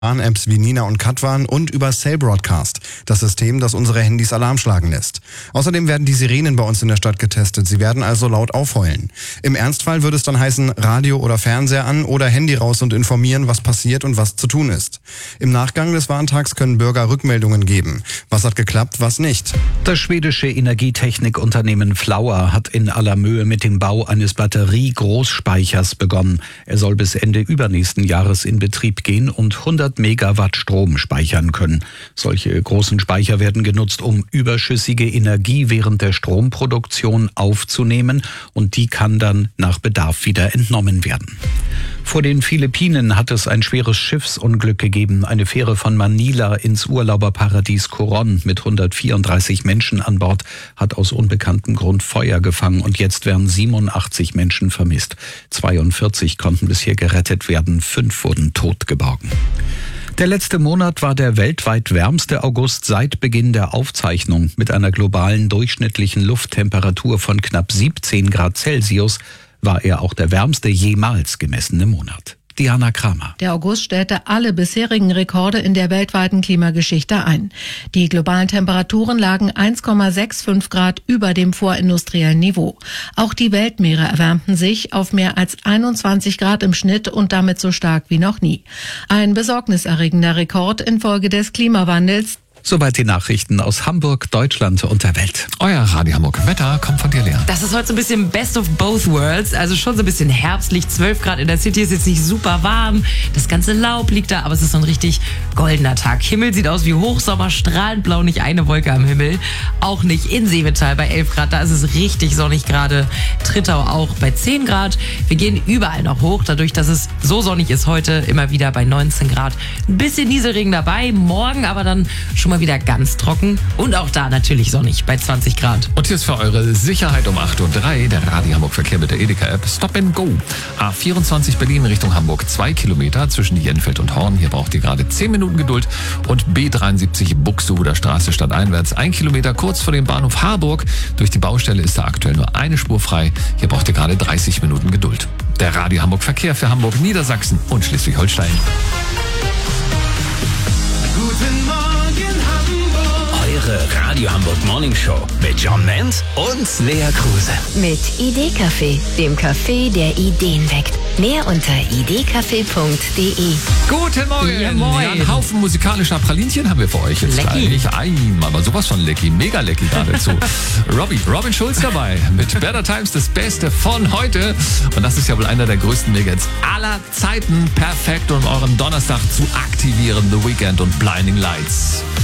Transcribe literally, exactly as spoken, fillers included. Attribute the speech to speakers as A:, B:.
A: Apps wie Nina und Katwan und über Cell Broadcast, das System, das unsere Handys Alarm schlagen lässt. Außerdem werden die Sirenen bei uns in der Stadt getestet. Sie werden also laut aufheulen. Im Ernstfall würde es dann heißen, Radio oder Fernseher an oder Handy raus und informieren, was passiert und was zu tun ist. Im Nachgang des Warntags können Bürger Rückmeldungen geben. Was hat geklappt, was nicht.
B: Das schwedische Energietechnikunternehmen Flauer hat in aller Mühe mit dem Bau eines Batterie-Großspeichers begonnen. Er soll bis Ende übernächsten Jahres in Betrieb gehen und hundert Megawatt Strom speichern können. Solche großen Speicher werden genutzt, um überschüssige Energie während der Stromproduktion aufzunehmen, und die kann dann nach Bedarf wieder entnommen werden. Vor den Philippinen hat es ein schweres Schiffsunglück gegeben. Eine Fähre von Manila ins Urlauberparadies Coron mit hundertvierunddreißig Menschen an Bord hat aus unbekanntem Grund Feuer gefangen, und jetzt werden siebenundachtzig Menschen vermisst. zweiundvierzig konnten bisher gerettet werden, fünf wurden tot geborgen. Der letzte Monat war der weltweit wärmste August seit Beginn der Aufzeichnung. Mit einer globalen durchschnittlichen Lufttemperatur von knapp siebzehn Grad Celsius war er auch der wärmste jemals gemessene Monat. Diana Kramer.
C: Der August stellte alle bisherigen Rekorde in der weltweiten Klimageschichte ein. Die globalen Temperaturen lagen eins Komma fünfundsechzig Grad über dem vorindustriellen Niveau. Auch die Weltmeere erwärmten sich auf mehr als einundzwanzig Grad im Schnitt und damit so stark wie noch nie. Ein besorgniserregender Rekord infolge des Klimawandels.
B: Soweit die Nachrichten aus Hamburg, Deutschland und der Welt.
D: Euer Radio Hamburg Wetter kommt von dir, Lea.
E: Das ist heute so ein bisschen Best of both worlds. Also schon so ein bisschen herbstlich. zwölf Grad in der City ist jetzt nicht super warm. Das ganze Laub liegt da, aber es ist so ein richtig goldener Tag. Himmel sieht aus wie Hochsommer, strahlend blau, nicht eine Wolke am Himmel. Auch nicht in Seevetal bei elf Grad. Da ist es richtig sonnig gerade. Trittau auch bei zehn Grad. Wir gehen überall noch hoch. Dadurch, dass es so sonnig ist heute, immer wieder bei neunzehn Grad. Ein bisschen Nieselregen dabei. Morgen aber dann schon mal wieder ganz trocken und auch da natürlich sonnig bei zwanzig Grad.
D: Und hier ist für eure Sicherheit um acht Uhr drei der Radio Hamburg Verkehr mit der Edeka-App Stop and Go. A vierundzwanzig Berlin Richtung Hamburg, zwei Kilometer zwischen Jenfeld und Horn. Hier braucht ihr gerade zehn Minuten Geduld. Und B dreiundsiebzig Buxtehuder Straße stadteinwärts, ein Kilometer kurz vor dem Bahnhof Harburg. Durch die Baustelle ist da aktuell nur eine Spur frei. Hier braucht ihr gerade dreißig Minuten Geduld. Der Radio Hamburg Verkehr für Hamburg, Niedersachsen und Schleswig-Holstein.
F: Guten Morgen,
G: Eure Radio Hamburg Morning Show mit John Menz und Lea Kruse.
H: Mit Idee-Kaffee, dem Kaffee, der Ideen weckt. Mehr unter idee-kaffee punkt de.
D: Guten Morgen.
E: Ja, moin.
D: Ja, einen Haufen musikalischer Pralinchen haben wir für euch jetzt
E: Lecky.
D: gleich. Ein, aber sowas von lecky, mega lecky geradezu. Robby, Robin Schulz dabei mit Better Times, das Beste von heute. Und das ist ja wohl einer der größten Megahits aller Zeiten. Perfekt, um euren Donnerstag zu aktivieren. The Weeknd und Blinding Lights.